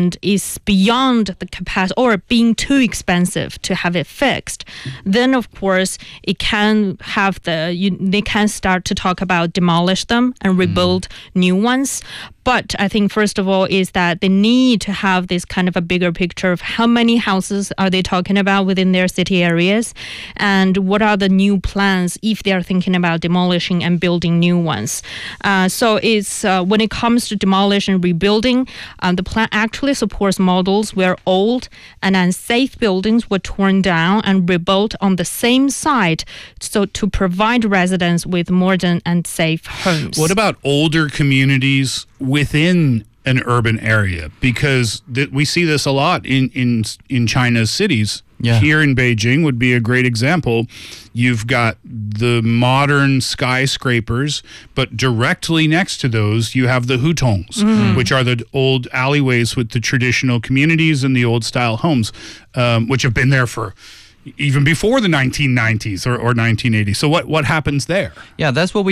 and is beyond the capacity or being too expensive to have it fixed, then of course it can have they can start to talk about demolish them and rebuild new ones. But I think first of all is that they need to have this kind of a bigger picture of how many houses are they talking about within their city areas, and what are the new plans if they are thinking about demolishing and building new ones. So it's when it comes to demolish and rebuilding, the plan actually supports models where old and unsafe buildings were torn down and rebuilt on the same site, so to provide residents with modern and safe homes. What about older communities within an urban area? Because we see this a lot in China's cities. Yeah. Here in Beijing would be a great example. You've got the modern skyscrapers, but directly next to those you have the hutongs, which are the old alleyways with the traditional communities and the old style homes, which have been there for even before the 1990s or 1980s. So what happens there? Yeah, that's what we